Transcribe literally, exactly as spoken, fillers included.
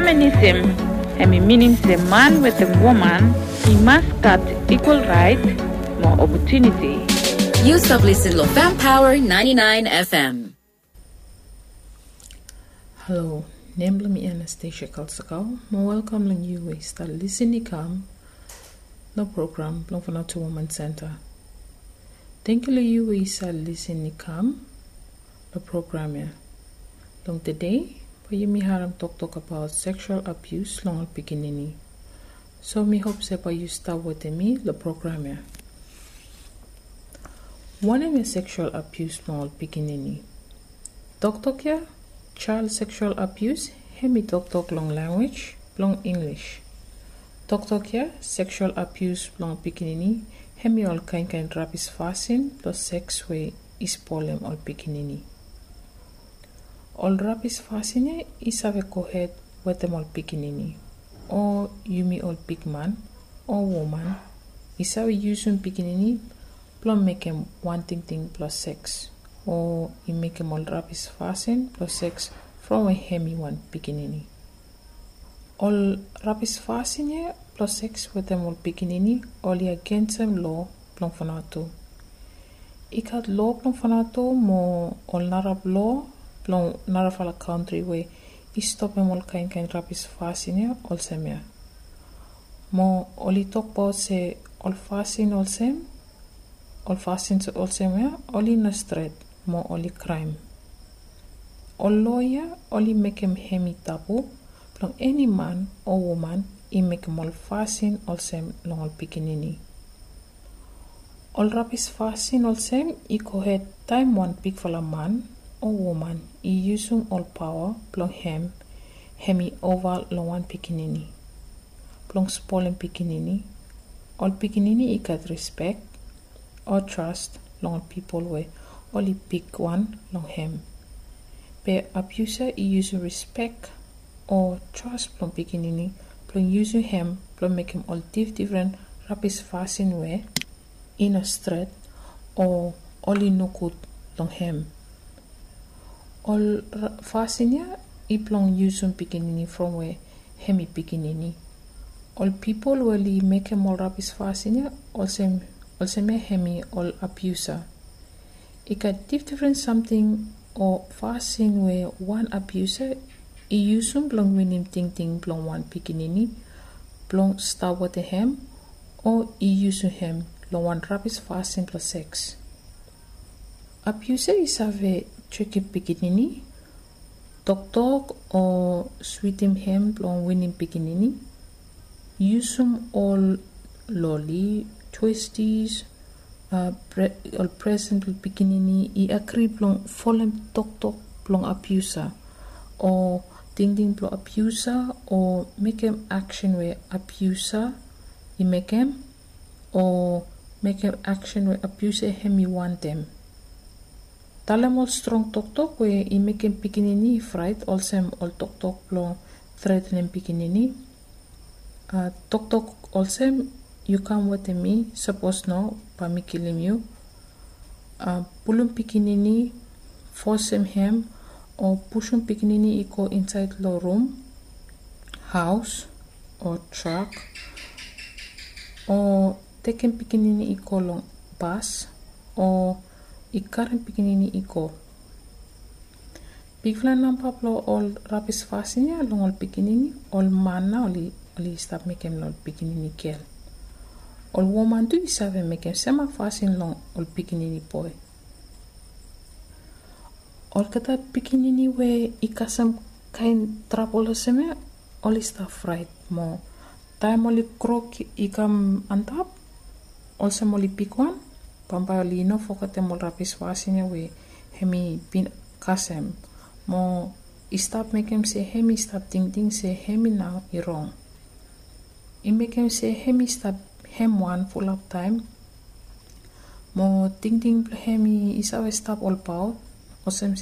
Feminism, hemi meaning the man with the woman, he must got equal right, more opportunity. You stop listening to Fem Power ninety-nine F M. Hello, name me Anastasia Kalsakau. Welcome to you we start listening come the program long for not woman center. Thank you you we start listening come the program here. Long today, but you me haram talk talk about sexual abuse long beginning. So me hope say you start with me the program here. One of sexual abuse long beginning. Talk talk here, child sexual abuse, hemi talk talk long language, long English. Talk talk here, sexual abuse long beginning, hemi all kind kind rapis fasin plus sex way is polem all beginning. All rapis fascine is have a cohead with them all beginning. Or you me all big man or woman is have a using beginning plus make him one thing thing plus sex. Or you make him all rapis fascine plus sex from a hemi one beginning. All rapis fascine plus sex with them all beginning only against them law plong fanato. Ik had law plong fanato mo all narab law plong narafala country way is stop em all kind kind rapis fascine all semia. Mo oli talk about se all fascine all sem all fascine se all semia oli na street mo oli crime. All lawyer only make him hemi tapu plong any man or woman I make him all fascine all sem long all beginning. All rapis fascine all sem I go ahead time one big for a man or woman I using all power plong hem hemi over long one beginning. Plong spoiling beginning. All beginning I get respect or trust long people way only big one long hem. Be abuser I use respect or trust plong beginning plong using him plong make him all diff different rapis fascine way in a street or only no good long him. All fascine I plong using beginning from where hemi beginning. All people will make him all rapis fascine also also me hemi all abuser. I got diff different something or fascine where one abuser I use some plong winning ting ting plong one beginning plong start with him or I use him long one rapis fascine plus sex. Abuser is have a tricky beginning talk talk or sweeten him plong winning beginning use some all lolly twisties uh, pre- all present beginning I agree plong fallen talk talk plong abuser or ding ding plong abuser or make him action where abuser I make him or make him action where abuser him you want them. Talam all strong talk talk where I make him beginning fright also all talk talk plong threatening beginning. Uh, talk talk also you come with me suppose no by me killing you. Uh, pulum beginning force him him or push him beginning I go inside the room, house or truck or take him beginning I go long bus or I current beginning I go. Big flan number plo all rapis fascine long all beginning all man now only only stop make him long beginning girl. All woman do is have make him sema fascine long all beginning boy. All kata beginning way ika some kind trouble seme only stuff right more. Time only croak ikam antap also only pick one. Pampa only no focate more rapis fascine way hemi bin kasem mo stop make him say hemi stop ting ting say hemi now I wrong. I make him say hemi stop hem one full of time mo ting ting hemi is always stop all power or some